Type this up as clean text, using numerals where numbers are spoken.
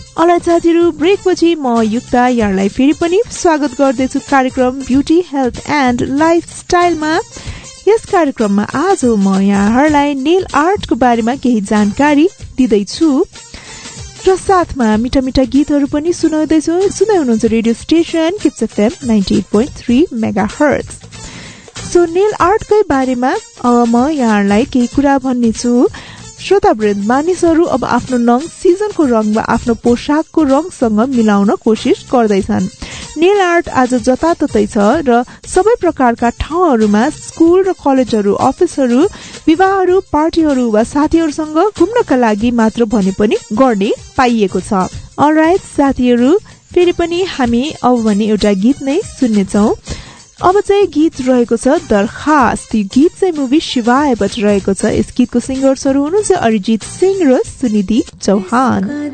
All right साथीहरु, ब्रेकपछि म युक्ता यहाँलाई फेरि पनि स्वागत गर्दैछु कार्यक्रम ब्युटी हेल्थ एन्ड लाइफस्टाइलमा। यस कार्यक्रममा आज म यहाँहरूलाई नेल आर्टको बारेमा केही जानकारी दिँदैछु र साथमा मिठा मिठा गीतहरू पनि सुनाउँदैछु। सुन्दै हुनुहुन्छ radio station kids FM 98.3 megahertz. So nail आर्टकै बारेमा अब म यहाँहरूलाई केही कुरा भन्नेछु। श्रोतावृन्द, मानिसहरू अब आफ्नो नङ सिजनको रङ वा आफ्नो पोशाकको रङसँग मिलाउन कोसिस गर्दैछन्। नेल आर्ट आज जताततै छ र सबै प्रकारका ठाउँहरूमा स्कुल र कलेजहरू, अफिसहरू, विवाहहरू, पार्टीहरू वा साथीहरूसँग घुम्नका लागि मात्र भने पनि गर्ने पाइएको छ। अलराइट साथीहरू, फेरि पनि हामी अब भने एउटा गीत नै सुन्नेछौँ। अब चाहिँ गीत रहेको छ दरखास्त। यो गीत चाहिँ मुभी शिवायबाट रहेको छ। यस गीतको सिङ्गर्सहरू हुनुहुन्छ अरिजित सिंह र सुनिधि चौहान।